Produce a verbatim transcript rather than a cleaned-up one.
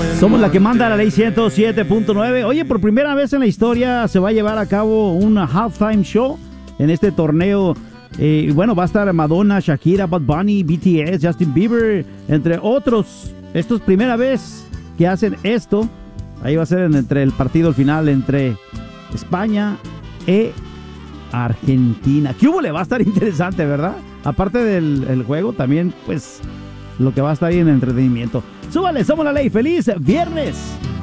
Somos la que manda la ley ciento siete punto nueve. Oye, por primera vez en la historia se va a llevar a cabo un halftime show en este torneo. Eh, bueno, va a estar Madonna, Shakira, Bad Bunny, B T S, Justin Bieber, entre otros. Esto es primera vez que hacen esto. Ahí va a ser en, entre el partido al final entre España e Argentina. ¿Qué hubo? Le va a estar interesante, ¿verdad? Aparte del el juego, también, pues, lo que va a estar ahí en entretenimiento. Súbale, somos la ley. ¡Feliz viernes!